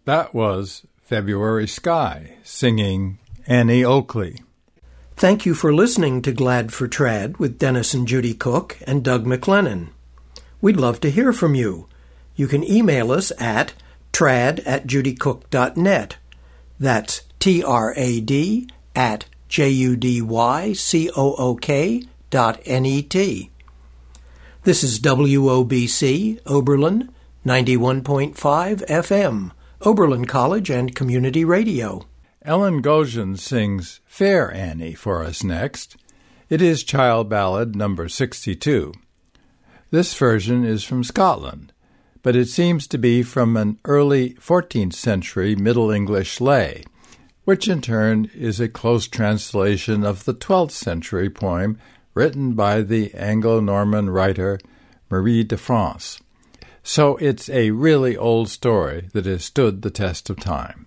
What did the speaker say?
That was February Sky singing Annie Oakley. Thank you for listening to Glad for Trad with Dennis and Judy Cook and Doug McLennan. We'd love to hear from you. You can email us at trad@judycook.net. That's trad@judycook.net. This is WOBC, Oberlin, 91.5 FM, Oberlin College and Community Radio. Ellen Goshen sings Fair Annie for us next. It is Child Ballad number 62. This version is from Scotland, but it seems to be from an early 14th century Middle English lay, which in turn is a close translation of the 12th century poem written by the Anglo-Norman writer Marie de France. So it's a really old story that has stood the test of time.